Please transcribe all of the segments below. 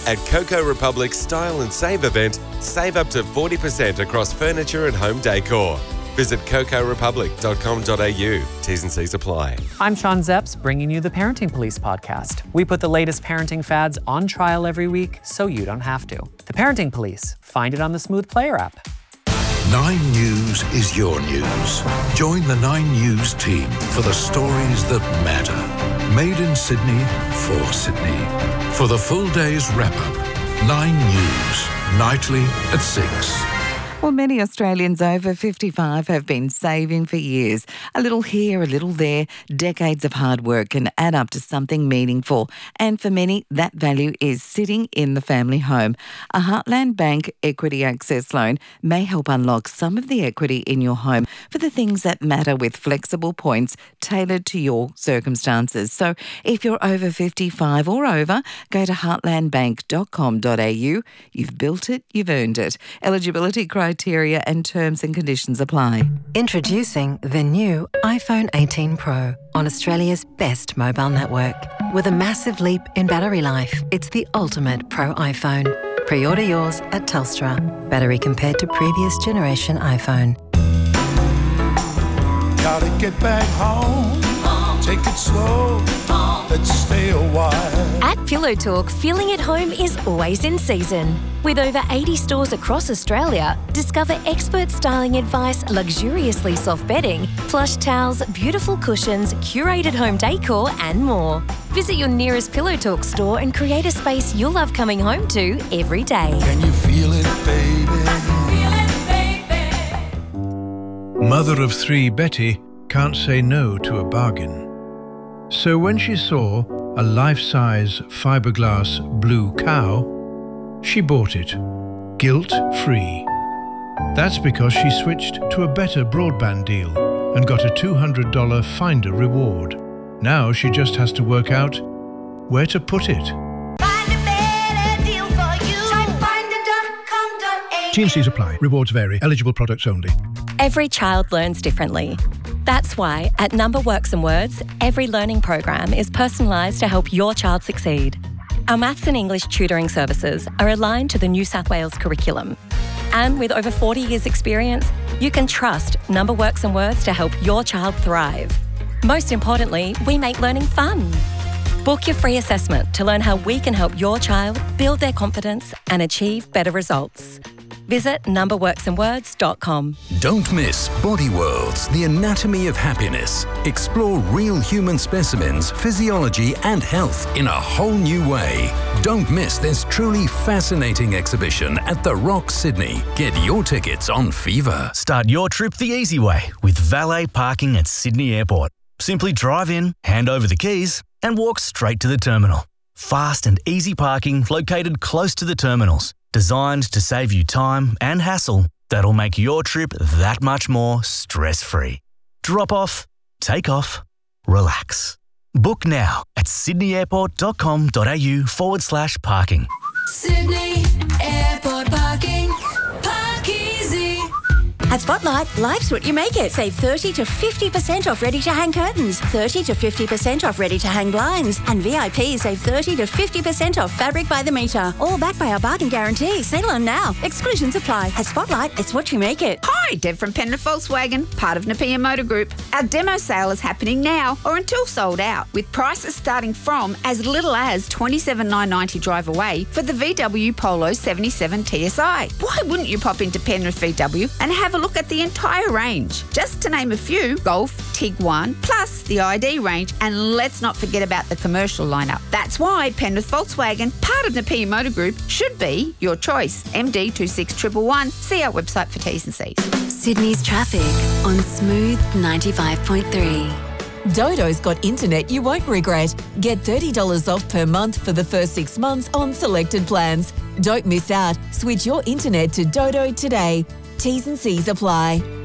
At Coco Republic's Style and Save event, save up to 40% across furniture and home decor. Visit cocorepublic.com.au. T's and C's apply. I'm Sean Zepps, bringing you the Parenting Police podcast. We put the latest parenting fads on trial every week so you don't have to. The Parenting Police. Find it on the Smooth Player app. 9 News is your news. Join the 9 News team for the stories that matter. Made in Sydney, for Sydney. For the full day's wrap-up, 9 News, nightly at 6. Well, many Australians over 55 have been saving for years. A little here, a little there. Decades of hard work can add up to something meaningful. And for many, that value is sitting in the family home. A Heartland Bank Equity Access Loan may help unlock some of the equity in your home for the things that matter with flexible points tailored to your circumstances. So if you're over 55 or over, go to heartlandbank.com.au. You've built it, you've earned it. Eligibility criteria and terms and conditions apply. Introducing the new iPhone 18 Pro on Australia's best mobile network. With a massive leap in battery life, it's the ultimate Pro iPhone. Pre-order yours at Telstra. Battery compared to previous generation iPhone. Gotta get back home. Take it slow. Let's stay a while. At Pillow Talk, feeling at home is always in season. With over 80 stores across Australia, discover expert styling advice, luxuriously soft bedding, plush towels, beautiful cushions, curated home decor and more. Visit your nearest Pillow Talk store and create a space you'll love coming home to every day. Can you feel it, baby? Mother of 3 Betty can't say no to a bargain. So when she saw a life-size fiberglass blue cow, she bought it, guilt-free. That's because she switched to a better broadband deal and got a $200 Finder reward. Now she just has to work out where to put it. Find a better deal for you. Try finder.com.au. T&Cs apply. Rewards vary. Eligible products only. Every child learns differently. That's why at Number Works and Words, every learning program is personalised to help your child succeed. Our maths and English tutoring services are aligned to the New South Wales curriculum. And with over 40 years' experience, you can trust Number Works and Words to help your child thrive. Most importantly, we make learning fun. Book your free assessment to learn how we can help your child build their confidence and achieve better results. Visit numberworksandwords.com. Don't miss Body Worlds, the anatomy of happiness. Explore real human specimens, physiology and health in a whole new way. Don't miss this truly fascinating exhibition at The Rock, Sydney. Get your tickets on Fever. Start your trip the easy way with valet parking at Sydney Airport. Simply drive in, hand over the keys and walk straight to the terminal. Fast and easy parking located close to the terminals. Designed to save you time and hassle that'll make your trip that much more stress-free. Drop off, take off, relax. Book now at sydneyairport.com.au/parking. Sydney Airport Parking. Park easy. At Spotlight, life's what you make it. Save 30 to 50% off ready-to-hang curtains, 30 to 50% off ready-to-hang blinds, and VIP save 30 to 50% off fabric by the metre. All backed by our bargain guarantee. Sale on now. Exclusions apply. At Spotlight, it's what you make it. Hi, Deb from Penrith Volkswagen, part of Nepean Motor Group. Our demo sale is happening now or until sold out, with prices starting from as little as $27,990 drive away for the VW Polo 77 TSI. Why wouldn't you pop into Penrith VW and have a look at the entire range? Just to name a few: Golf, Tiguan, plus the ID range, and let's not forget about the commercial lineup. That's why Penrith Volkswagen, part of Nepean Motor Group, should be your choice. MD 26111. See our website for T's and C's. Sydney's traffic on Smooth 95.3. Dodo's got internet you won't regret. Get $30 off per month for the first 6 months on selected plans. Don't miss out. Switch your internet to Dodo today. T's and C's apply.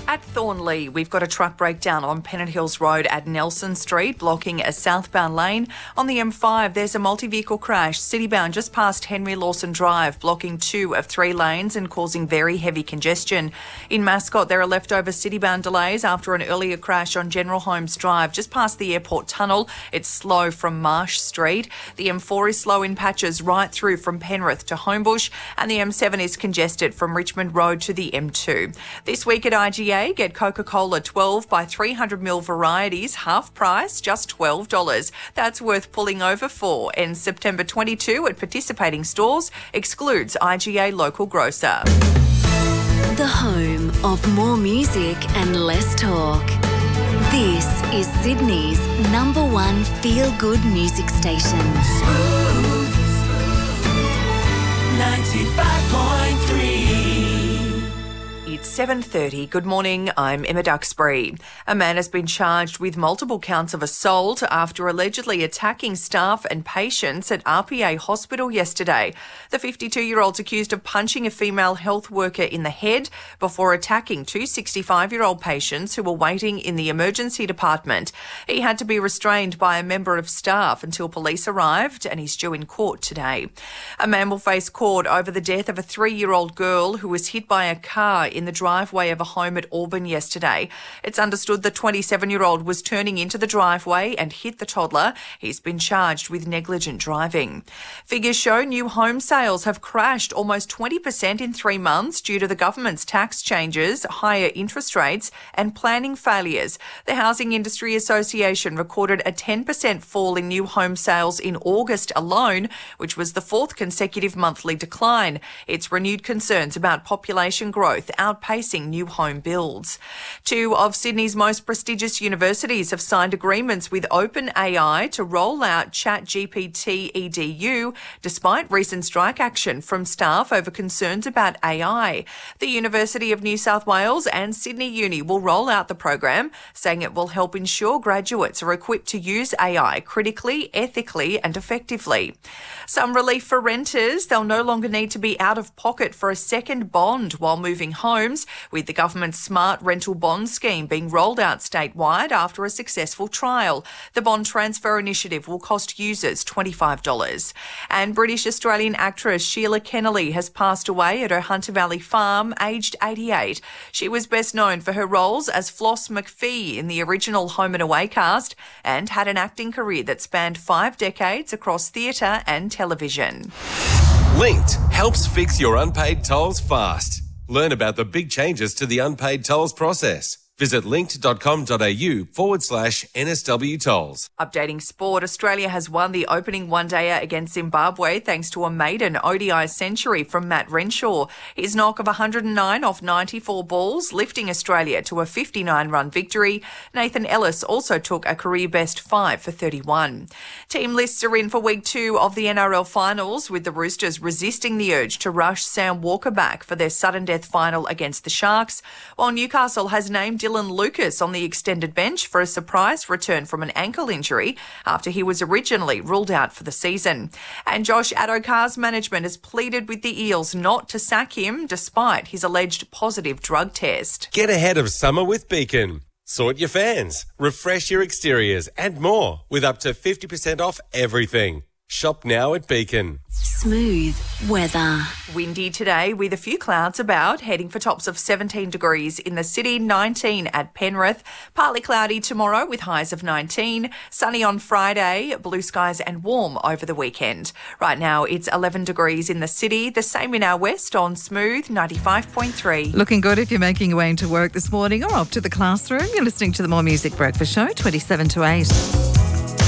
At Thornley, we've got a truck breakdown on Pennant Hills Road at Nelson Street, blocking a southbound lane. On the M5, there's a multi-vehicle crash, citybound just past Henry Lawson Drive, blocking 2 of 3 lanes and causing very heavy congestion. In Mascot, there are leftover citybound delays after an earlier crash on General Holmes Drive, just past the airport tunnel. It's slow from Marsh Street. The M4 is slow in patches right through from Penrith to Homebush, and the M7 is congested from Richmond Road to the M2. This week at IGA, get Coca-Cola 12 by 300ml varieties, half price, just $12. That's worth pulling over for. And September 22 at participating stores, excludes IGA local grocer. The home of more music and less talk. This is Sydney's #1 feel-good music station. Smooth 95.3. It's 7:30. Good morning. I'm Emma Duxbury. A man has been charged with multiple counts of assault after allegedly attacking staff and patients at RPA Hospital yesterday. The 52-year-old's accused of punching a female health worker in the head before attacking 2 65-year-old patients who were waiting in the emergency department. He had to be restrained by a member of staff until police arrived, and he's due in court today. A man will face court over the death of a 3-year-old girl who was hit by a car in the driveway of a home at Auburn yesterday. It's understood the 27-year-old was turning into the driveway and hit the toddler. He's been charged with negligent driving. Figures show new home sales have crashed almost 20% in 3 months due to the government's tax changes, higher interest rates and planning failures. The Housing Industry Association recorded a 10% fall in new home sales in August alone, which was the 4th consecutive monthly decline. It's renewed concerns about population growth outpacing new home builds. 2 of Sydney's most prestigious universities have signed agreements with OpenAI to roll out ChatGPT EDU, despite recent strike action from staff over concerns about AI. The University of New South Wales and Sydney Uni will roll out the program, saying it will help ensure graduates are equipped to use AI critically, ethically and effectively. Some relief for renters. They'll no longer need to be out of pocket for a second bond while moving homes, with the government's smart rental bond scheme being rolled out statewide after a successful trial. The bond transfer initiative will cost users $25. And British Australian actress Sheila Kennelly has passed away at her Hunter Valley farm, aged 88. She was best known for her roles as Floss McPhee in the original Home and Away cast, and had an acting career that spanned 5 decades across theatre and television. Linked helps fix your unpaid tolls fast. Learn about the big changes to the unpaid tolls process. Visit linked.com.au/NSW tolls. Updating sport, Australia has won the opening one-dayer against Zimbabwe thanks to a maiden ODI century from Matt Renshaw. His knock of 109 off 94 balls, lifting Australia to a 59-run victory. Nathan Ellis also took a career-best 5 for 31. Team lists are in for week 2 of the NRL finals, with the Roosters resisting the urge to rush Sam Walker back for their sudden death final against the Sharks, while Newcastle has named Dylan Lucas on the extended bench for a surprise return from an ankle injury after he was originally ruled out for the season. And Josh Addo-Carr's management has pleaded with the Eels not to sack him despite his alleged positive drug test. Get ahead of summer with Beacon. Sort your fans, refresh your exteriors and more with up to 50% off everything. Shop now at Beacon. Smooth weather. Windy today with a few clouds about, heading for tops of 17 degrees in the city, 19 at Penrith. Partly cloudy tomorrow with highs of 19. Sunny on Friday, blue skies and warm over the weekend. Right now it's 11 degrees in the city, the same in our west on Smooth 95.3. Looking good if you're making your way into work this morning or off to the classroom. You're listening to the More Music Breakfast Show, 27 to 8.